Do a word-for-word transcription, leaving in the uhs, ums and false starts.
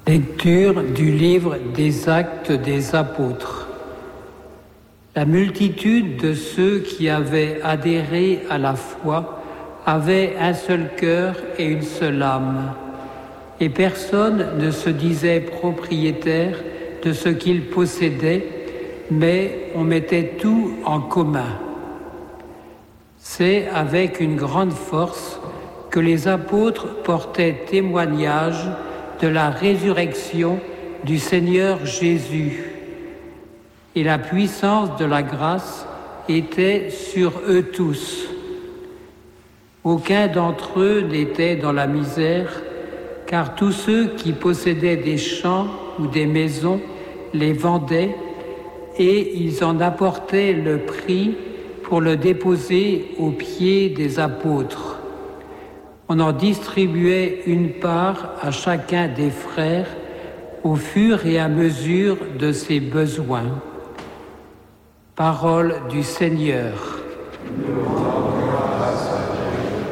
Lecture du livre des Actes des Apôtres. La multitude de ceux qui avaient adhéré à la foi avait un seul cœur et une seule âme, et personne ne se disait propriétaire de ce qu'il possédait, mais on mettait tout en commun. C'est avec une grande force que les apôtres portaient témoignage de la résurrection du Seigneur Jésus. Et la puissance de la grâce était sur eux tous. Aucun d'entre eux n'était dans la misère, car tous ceux qui possédaient des champs ou des maisons les vendaient et ils en apportaient le prix pour le déposer aux pieds des apôtres. On en distribuait une part à chacun des frères au fur et à mesure de ses besoins. Parole du Seigneur.